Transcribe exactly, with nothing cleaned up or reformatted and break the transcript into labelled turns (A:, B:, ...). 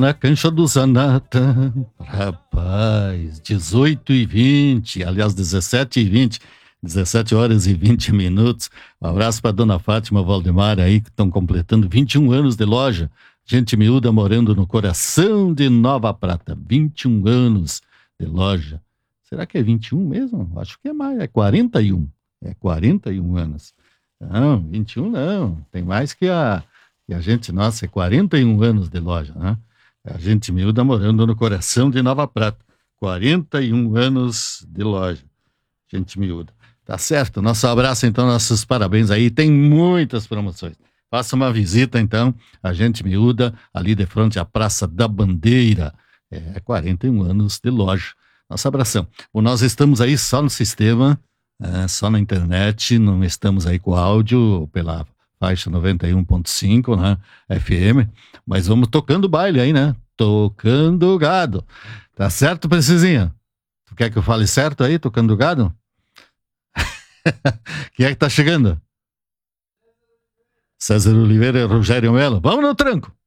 A: na cancha do Zanata. Rapaz, dezoito e vinte, aliás, dezessete e vinte, dezessete horas e vinte minutos. Um abraço para dona Fátima Valdemar aí, que estão completando vinte e um anos de loja. Gente miúda morando no coração de Nova Prata. vinte e um anos de loja. Será que é vinte e um mesmo? Acho que é mais, é quarenta e um. É quarenta e um anos. Não, vinte e um não. Tem mais que a, que a gente, nossa, é quarenta e um anos de loja, né? A gente miúda morando no coração de Nova Prata. quarenta e um anos de loja. Gente miúda. Tá certo? Nosso abraço, então, nossos parabéns aí. Tem muitas promoções. Faça uma visita, então, a gente miúda, ali de frente à Praça da Bandeira. É, quarenta e um anos de loja. Nosso abração. Bom, nós estamos aí só no sistema, é, só na internet, não estamos aí com áudio pela faixa noventa e um ponto cinco, né, F M, mas vamos tocando baile aí, né? Tocando gado. Tá certo, Precisinha? Tu quer que eu fale certo aí, tocando gado? Quem é que tá chegando? César Oliveira e Rogério Melo. Vamos no tranco!